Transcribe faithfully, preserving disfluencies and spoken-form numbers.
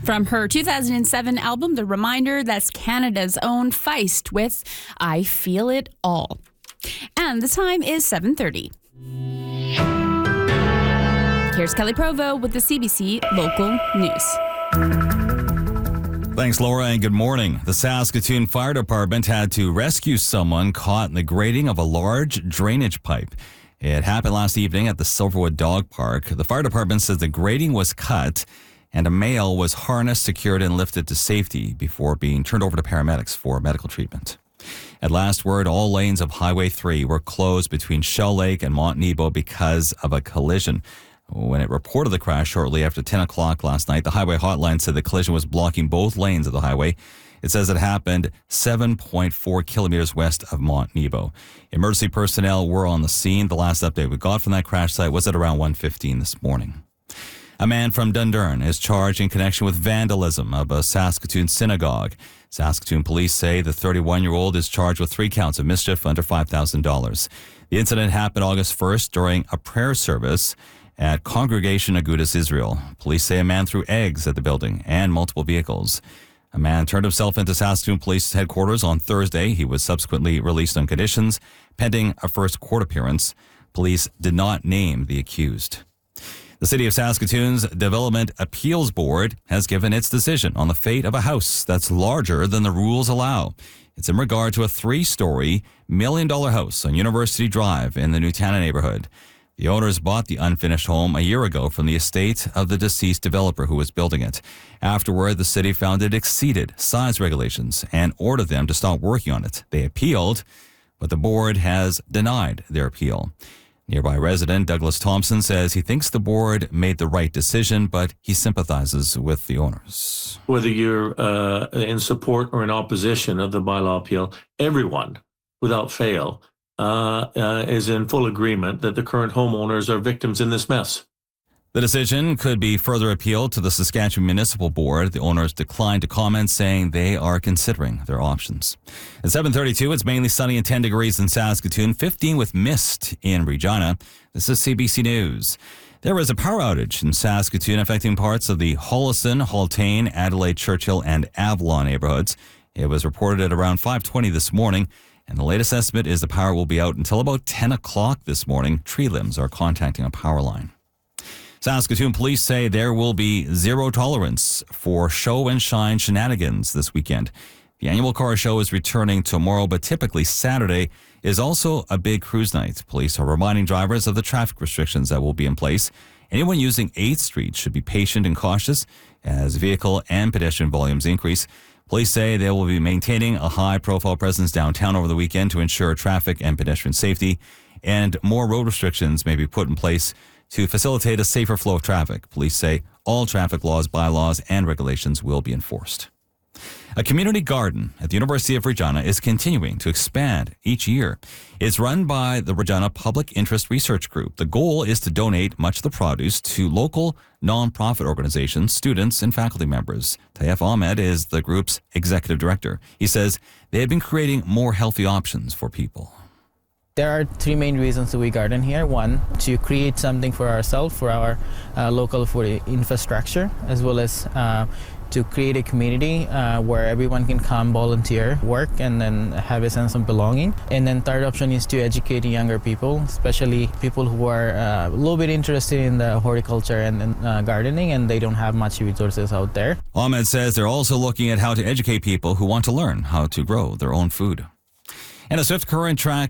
From her two thousand seven album, The Reminder, that's Canada's own Feist with I Feel It All. And the time is seven thirty. Here's Kelly Provo with the C B C Local News. Thanks, Laura, and good morning. The Saskatoon Fire Department had to rescue someone caught in the grating of a large drainage pipe. It happened last evening at the Silverwood Dog Park. The fire department says the grating was cut and a male was harnessed, secured, and lifted to safety before being turned over to paramedics for medical treatment. At last word, all lanes of Highway three were closed between Shell Lake and Mont Nebo because of a collision. When it reported the crash shortly after ten o'clock last night, the highway hotline said the collision was blocking both lanes of the highway. It says it happened seven point four kilometers west of Mont Nebo. Emergency personnel were on the scene. The last update we got from that crash site was at around one fifteen this morning. A man from Dundurn is charged in connection with vandalism of a Saskatoon synagogue. Saskatoon police say the thirty-one-year-old is charged with three counts of mischief under five thousand dollars. The incident happened August first during a prayer service at Congregation Agudas Israel. Police say a man threw eggs at the building and multiple vehicles. A man turned himself into Saskatoon Police headquarters on Thursday. He was subsequently released on conditions, pending a first court appearance. Police did not name the accused. The City of Saskatoon's Development Appeals Board has given its decision on the fate of a house that's larger than the rules allow. It's in regard to a three-story, million-dollar house on University Drive in the Nutana neighborhood. The owners bought the unfinished home a year ago from the estate of the deceased developer who was building it. Afterward, the city found it exceeded size regulations and ordered them to stop working on it. They appealed, but the board has denied their appeal. Nearby resident Douglas Thompson says he thinks the board made the right decision, but he sympathizes with the owners. Whether you're uh, in support or in opposition of the bylaw appeal, everyone, without fail, Uh, uh, is in full agreement that the current homeowners are victims in this mess. The decision could be further appealed to the Saskatchewan Municipal Board. The owners declined to comment, saying they are considering their options. At seven thirty-two, it's mainly sunny and ten degrees in Saskatoon, fifteen with mist in Regina. This is C B C News. There is a power outage in Saskatoon affecting parts of the Holliston, Haltane, Adelaide, Churchill, and Avalon neighborhoods. It was reported at around five twenty this morning. And the latest estimate is the power will be out until about ten o'clock this morning. Tree limbs are contacting a power line. Saskatoon police say there will be zero tolerance for show and shine shenanigans this weekend. The annual car show is returning tomorrow, but typically Saturday is also a big cruise night. Police are reminding drivers of the traffic restrictions that will be in place. Anyone using eighth Street should be patient and cautious as vehicle and pedestrian volumes increase. Police say they will be maintaining a high-profile presence downtown over the weekend to ensure traffic and pedestrian safety, and more road restrictions may be put in place to facilitate a safer flow of traffic. Police say all traffic laws, bylaws, and regulations will be enforced. A community garden at the University of Regina is continuing to expand each year. It's run by the Regina Public Interest Research Group. The goal is to donate much of the produce to local nonprofit organizations, students, and faculty members. Tayyef Ahmed is the group's executive director. He says they have been creating more healthy options for people. There are three main reasons that we garden here. One, to create something for ourselves, for our uh, local food infrastructure, as well as uh, to create a community uh, where everyone can come volunteer, work, and then have a sense of belonging. And then third option is to educate younger people, especially people who are uh, a little bit interested in the horticulture and, and uh, gardening, and they don't have much resources out there. Ahmed says they're also looking at how to educate people who want to learn how to grow their own food. And a swift current track